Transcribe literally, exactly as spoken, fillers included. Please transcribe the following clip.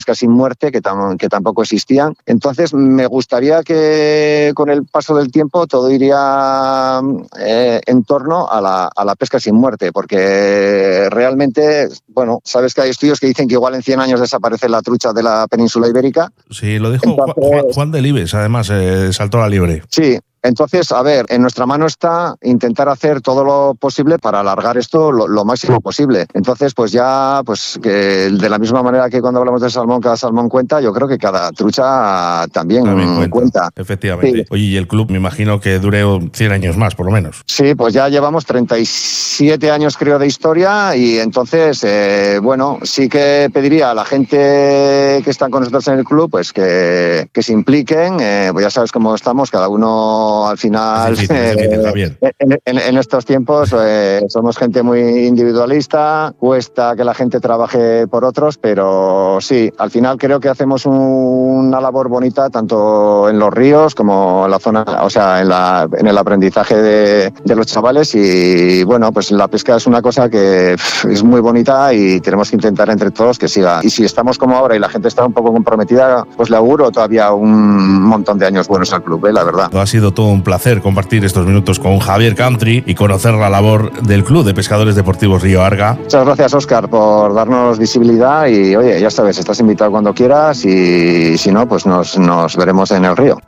pesca sin muerte, que, tam- que tampoco existían. Entonces, me gustaría que con el paso del tiempo todo iría eh, en torno a la, a la pesca sin muerte, porque realmente, bueno, sabes que hay estudios que dicen que igual en cien años desaparece la trucha de la península ibérica. Sí, lo dijo Entonces, Juan, Juan Delibes, además, eh, saltó a la liebre. Sí. Entonces, a ver, en nuestra mano está intentar hacer todo lo posible para alargar esto lo, lo máximo posible. Entonces, pues ya, pues que de la misma manera que cuando hablamos de salmón, cada salmón cuenta, yo creo que cada trucha también, También cuenta, cuenta. Efectivamente. Sí. Oye, y el club me imagino que dure cien años más, por lo menos. Sí, pues ya llevamos treinta y siete años, creo, de historia y entonces, eh, bueno, sí que pediría a la gente que está con nosotros en el club, pues que, que se impliquen, eh, pues ya sabes cómo estamos, cada uno al final, es difícil, es difícil, Javier. eh, en, en, en estos tiempos eh, somos gente muy individualista, cuesta que la gente trabaje por otros, pero sí, al final creo que hacemos un, una labor bonita tanto en los ríos como en la zona, o sea, en, la, en el aprendizaje de, de los chavales y bueno, pues la pesca es una cosa que pff, es muy bonita y tenemos que intentar entre todos que siga. Y si estamos como ahora y la gente está un poco comprometida, pues le auguro todavía un montón de años buenos al club, ¿eh? La verdad. Ha sido todo un placer compartir estos minutos con Javier Country y conocer la labor del Club de Pescadores Deportivos Río Arga. Muchas gracias, Óscar, por darnos visibilidad y oye, ya sabes, estás invitado cuando quieras y si no, pues nos, nos veremos en el río.